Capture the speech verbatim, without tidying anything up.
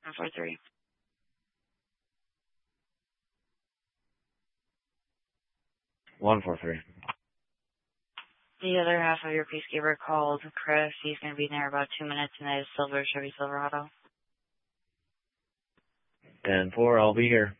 one four three. one four three. The other half of your peacekeeper called Chris. He's going to be there about two minutes in his silver Chevy Silverado. ten four, I'll be here.